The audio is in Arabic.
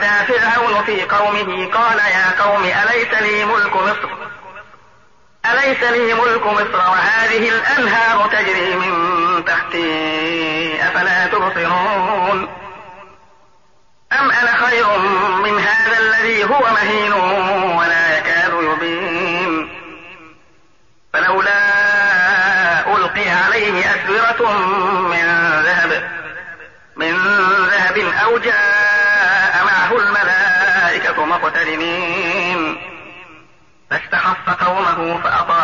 فنادى فرعون في قومه قال يا قوم أليس لي ملك مصر وهذه الأنهار تجري من تحتي أفلا تبصرون أم أنا خير من هذا الذي هو مهين ولا يكاد يبين فلولا ألقي عليه أسورة من ذهب أو جاء معه الملائكة مقترنين فاستخف قومه فأطاعوه